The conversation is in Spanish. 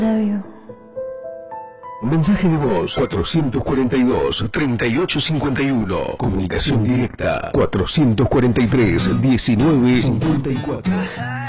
Love you. Mensaje de voz 442-3851. Comunicación directa 443-1954.